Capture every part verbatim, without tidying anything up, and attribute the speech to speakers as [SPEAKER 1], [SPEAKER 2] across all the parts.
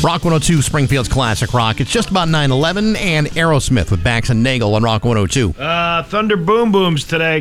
[SPEAKER 1] Rock one oh two, Springfield's Classic Rock. It's just about nine eleven, and Aerosmith with Bax and Nagel on Rock one oh two.
[SPEAKER 2] Uh, Thunder Boom Booms today.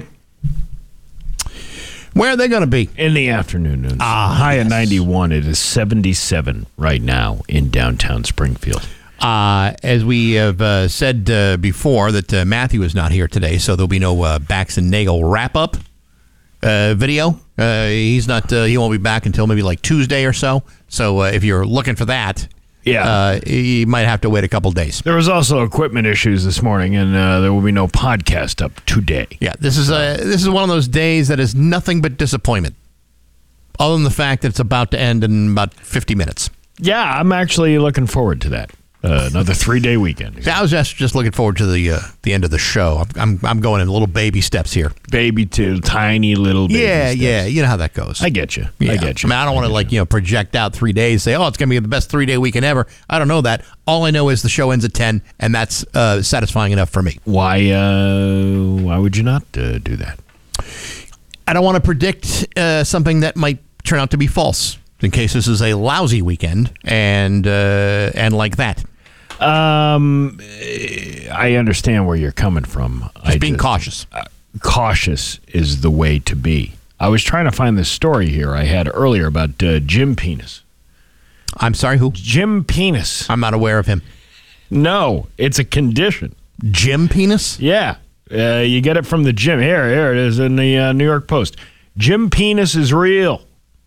[SPEAKER 1] Where are they going to be?
[SPEAKER 2] In the afternoon.
[SPEAKER 1] Ah,
[SPEAKER 2] High
[SPEAKER 1] yes.
[SPEAKER 2] at ninety-one. It is seventy-seven right now in downtown Springfield.
[SPEAKER 1] Uh, as we have uh, said uh, before, that uh, Matthew is not here today, so there'll be no uh, Bax and Nagel wrap-up uh, video. Uh, he's not. Uh, he won't be back until maybe like Tuesday or so. So uh, if you're looking for that,
[SPEAKER 2] Yeah.
[SPEAKER 1] uh, you might have to wait a couple days.
[SPEAKER 2] There was also equipment issues this morning, and uh, there will be no podcast up today.
[SPEAKER 1] Yeah, this is a this is one of those days that is nothing but disappointment. Other than the fact that it's about to end in about fifty minutes.
[SPEAKER 2] Yeah, I'm actually looking forward to that. Uh, another three-day weekend.
[SPEAKER 1] See, I was just, just looking forward to the uh, the end of the show. I'm, I'm I'm going in little baby steps here.
[SPEAKER 2] Baby to tiny little baby
[SPEAKER 1] Yeah,
[SPEAKER 2] steps.
[SPEAKER 1] yeah, you know how that goes.
[SPEAKER 2] I get you.
[SPEAKER 1] Yeah.
[SPEAKER 2] I get you.
[SPEAKER 1] I mean, I don't want to
[SPEAKER 2] get
[SPEAKER 1] like you know project out three days. Say, oh, it's going to be the best three day weekend ever. I don't know that. All I know is the show ends at ten, and that's uh, satisfying enough for me.
[SPEAKER 2] Why? Uh, why would you not uh, do that?
[SPEAKER 1] I don't want to predict uh, something that might turn out to be false. In case this is a lousy weekend, and uh, and like that.
[SPEAKER 2] Um, I understand where you're coming from.
[SPEAKER 1] Just
[SPEAKER 2] I
[SPEAKER 1] being
[SPEAKER 2] just-
[SPEAKER 1] cautious.
[SPEAKER 2] Uh, cautious is the way to be. I was trying to find this story here I had earlier about uh, Jim Penis.
[SPEAKER 1] I'm sorry, who?
[SPEAKER 2] Jim Penis.
[SPEAKER 1] I'm not aware of him.
[SPEAKER 2] No, it's a condition.
[SPEAKER 1] Jim Penis?
[SPEAKER 2] Yeah, uh, you get it from the gym. Here, here it is in the uh, New York Post. Jim Penis is real.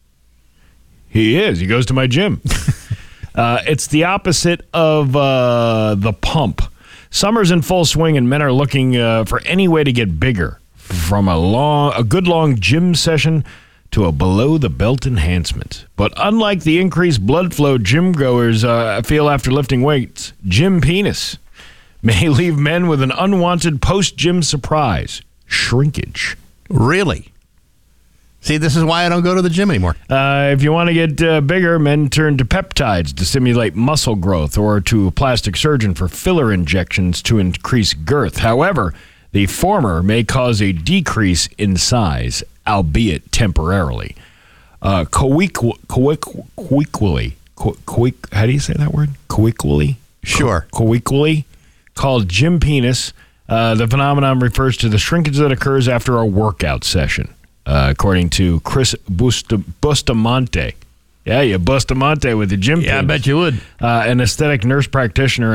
[SPEAKER 2] He is. He goes to my gym. uh, it's the opposite of uh, the pump. Summer's in full swing, and men are looking uh, for any way to get bigger. From a long, a good long gym session to a below-the-belt enhancement. But unlike the increased blood flow gym goers uh, feel after lifting weights, Jim Penis may leave men with an unwanted post-gym surprise: shrinkage.
[SPEAKER 1] Really? See, this is why I don't go to the gym anymore.
[SPEAKER 2] Uh, if you want to get uh, bigger, men turn to peptides to stimulate muscle growth or to a plastic surgeon for filler injections to increase girth. However, the former may cause a decrease in size, albeit temporarily. Uh, coequally, coequally, coequally, how do you say that word? Coequally?
[SPEAKER 1] Sure.
[SPEAKER 2] Co- coequally, called Jim Penis. Uh, the phenomenon refers to the shrinkage that occurs after a workout session. Uh, according to Chris Busta- Bustamante. Yeah, you Bustamante with the gym
[SPEAKER 1] Yeah, I
[SPEAKER 2] penis.
[SPEAKER 1] bet you would.
[SPEAKER 2] Uh, an aesthetic nurse practitioner